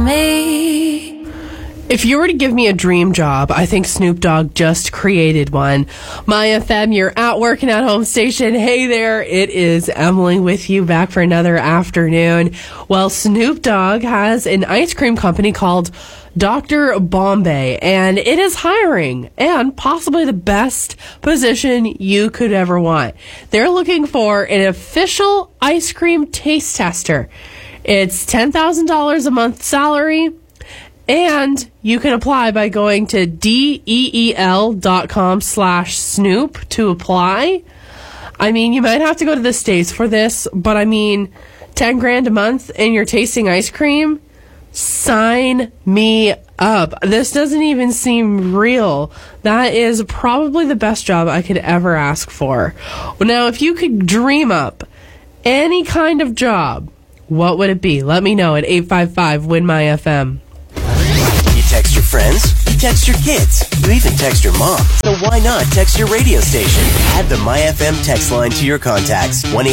me. If you were to give me a dream job, I think Snoop Dogg just created one. My FM, your at work and at home station. Hey there, it is Emily with you, back for another afternoon. Well, Snoop Dogg has an ice cream company called Dr. Bombay, and it is hiring, and possibly the best position you could ever want. They're looking for an official ice cream taste tester. It's $10,000 a month salary. And you can apply by going to DEEL.com/Snoop to apply. I mean, you might have to go to the States for this, but I mean, $10,000 a month and you're tasting ice cream? Sign me up. This doesn't even seem real. That is probably the best job I could ever ask for. Now, if you could dream up any kind of job, what would it be? Let me know at 855-WIN-MY-FM. Text your friends, you text your kids, you even text your mom. So why not text your radio station? Add the MyFM text line to your contacts.